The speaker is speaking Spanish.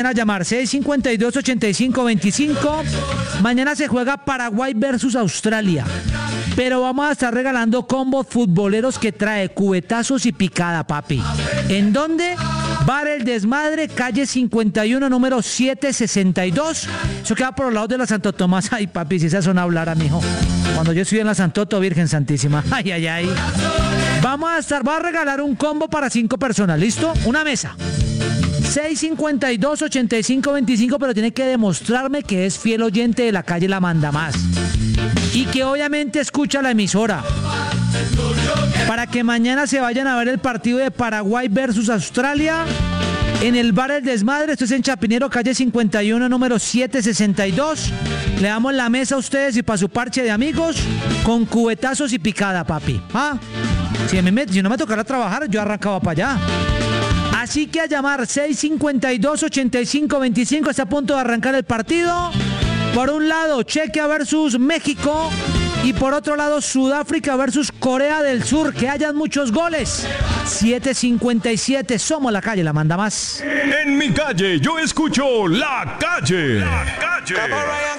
A llamar 652-8525. Mañana se juega Paraguay versus Australia. Pero vamos a estar regalando combos futboleros que trae cubetazos y picada, papi. ¿En dónde? Bar El Desmadre, calle 51, número 762. Eso queda por los lados de la Santo Tomás. Ay, papi, si esa zona hablara, mijo. Cuando yo estoy en la Santoto, Virgen Santísima. Ay, ay, ay. Va a regalar un combo para 5 personas, ¿listo? Una mesa. 652-8525, pero tiene que demostrarme que es fiel oyente de la calle La Manda Más. Y que obviamente escucha la emisora. Para que mañana se vayan a ver el partido de Paraguay versus Australia en el Bar El Desmadre. Esto es en Chapinero, calle 51, número 762. Le damos la mesa a ustedes y para su parche de amigos con cubetazos y picada, papi. Si no me tocara trabajar, yo arrancaba para allá. Así que a llamar 652-8525. Está a punto de arrancar el partido. Por un lado, Chequia versus México. Y por otro lado, Sudáfrica versus Corea del Sur. Que hayan muchos goles. 7:57. Somos la calle La Manda Más. En mi calle, yo escucho La Calle. La Calle.